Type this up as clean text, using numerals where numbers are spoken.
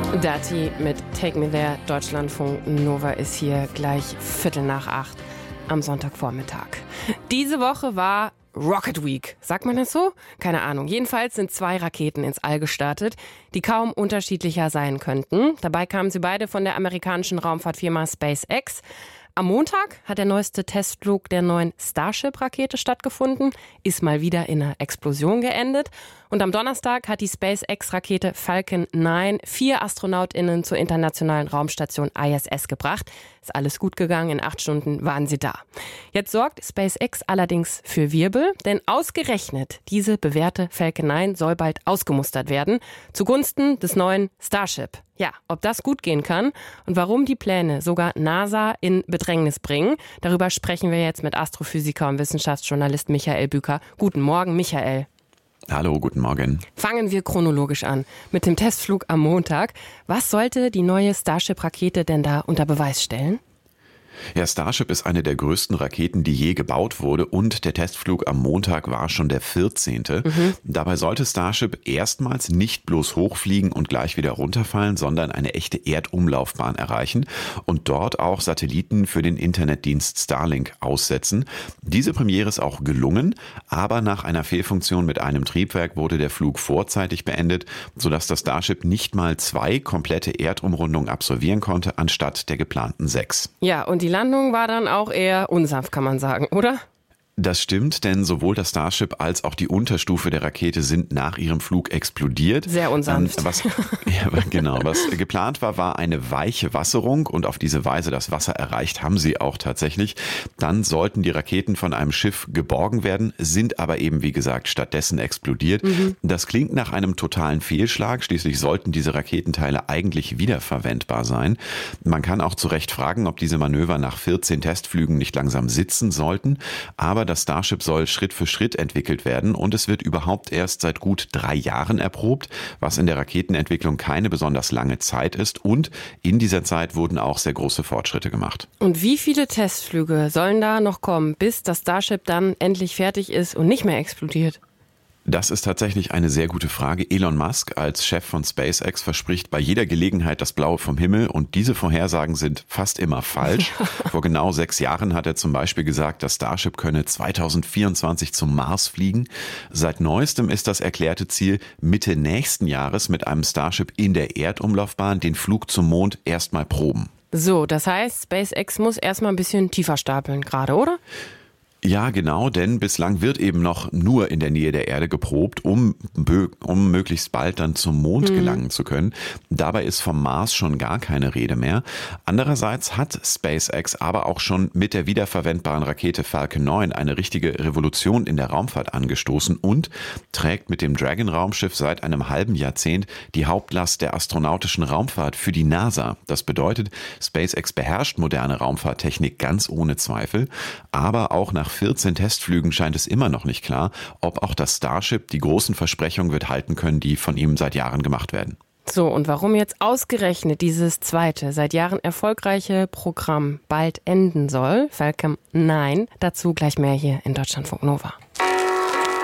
Dati mit Take Me There. Deutschlandfunk Nova ist hier gleich 7:45 am Sonntagvormittag. Diese Woche war Rocket Week. Sagt man das so? Keine Ahnung. Jedenfalls sind 2 Raketen ins All gestartet, die kaum unterschiedlicher sein könnten. Dabei kamen sie beide von der amerikanischen Raumfahrtfirma SpaceX. Am Montag hat der neueste Testflug der neuen Starship-Rakete stattgefunden, ist mal wieder in einer Explosion geendet. Und am Donnerstag hat die SpaceX-Rakete Falcon 9 4 AstronautInnen zur internationalen Raumstation ISS gebracht. Ist alles gut gegangen, in 8 Stunden waren sie da. Jetzt sorgt SpaceX allerdings für Wirbel, denn ausgerechnet diese bewährte Falcon 9 soll bald ausgemustert werden, zugunsten des neuen Starship. Ja, ob das gut gehen kann und warum die Pläne sogar NASA in Bedrängnis bringen, darüber sprechen wir jetzt mit Astrophysiker und Wissenschaftsjournalist Michael Büker. Guten Morgen, Michael. Hallo, guten Morgen. Fangen wir chronologisch an mit dem Testflug am Montag. Was sollte die neue Starship-Rakete denn da unter Beweis stellen? Ja, Starship ist eine der größten Raketen, die je gebaut wurde, und der Testflug am Montag war schon der 14. Dabei sollte Starship erstmals nicht bloß hochfliegen und gleich wieder runterfallen, sondern eine echte Erdumlaufbahn erreichen und dort auch Satelliten für den Internetdienst Starlink aussetzen. Diese Premiere ist auch gelungen, aber nach einer Fehlfunktion mit einem Triebwerk wurde der Flug vorzeitig beendet, sodass das Starship nicht mal 2 komplette Erdumrundungen absolvieren konnte, anstatt der geplanten 6. Ja, und die Landung war dann auch eher unsanft, kann man sagen, oder? Das stimmt, denn sowohl das Starship als auch die Unterstufe der Rakete sind nach ihrem Flug explodiert. Sehr unsanft. Was geplant war eine weiche Wasserung, und auf diese Weise das Wasser erreicht haben sie auch tatsächlich. Dann sollten die Raketen von einem Schiff geborgen werden, sind aber eben, wie gesagt, stattdessen explodiert. Das klingt nach einem totalen Fehlschlag. Schließlich sollten diese Raketenteile eigentlich wiederverwendbar sein. Man kann auch zu Recht fragen, ob diese Manöver nach 14 Testflügen nicht langsam sitzen sollten. Aber das Starship soll Schritt für Schritt entwickelt werden und es wird überhaupt erst seit gut 3 Jahren erprobt, was in der Raketenentwicklung keine besonders lange Zeit ist, und in dieser Zeit wurden auch sehr große Fortschritte gemacht. Und wie viele Testflüge sollen da noch kommen, bis das Starship dann endlich fertig ist und nicht mehr explodiert? Das ist tatsächlich eine sehr gute Frage. Elon Musk als Chef von SpaceX verspricht bei jeder Gelegenheit das Blaue vom Himmel, und diese Vorhersagen sind fast immer falsch. Vor genau 6 Jahren hat er zum Beispiel gesagt, das Starship könne 2024 zum Mars fliegen. Seit neuestem ist das erklärte Ziel, Mitte nächsten Jahres mit einem Starship in der Erdumlaufbahn den Flug zum Mond erstmal proben. So, das heißt, SpaceX muss erstmal ein bisschen tiefer stapeln gerade, oder? Ja, genau, denn bislang wird eben noch nur in der Nähe der Erde geprobt, um möglichst bald dann zum Mond gelangen zu können. Dabei ist vom Mars schon gar keine Rede mehr. Andererseits hat SpaceX aber auch schon mit der wiederverwendbaren Rakete Falcon 9 eine richtige Revolution in der Raumfahrt angestoßen und trägt mit dem Dragon-Raumschiff seit einem halben Jahrzehnt die Hauptlast der astronautischen Raumfahrt für die NASA. Das bedeutet, SpaceX beherrscht moderne Raumfahrttechnik ganz ohne Zweifel, aber auch nach 14 Testflügen scheint es immer noch nicht klar, ob auch das Starship die großen Versprechungen wird halten können, die von ihm seit Jahren gemacht werden. So, und warum jetzt ausgerechnet dieses zweite, seit Jahren erfolgreiche Programm bald enden soll, Falcon 9, dazu gleich mehr hier in Deutschlandfunk Nova.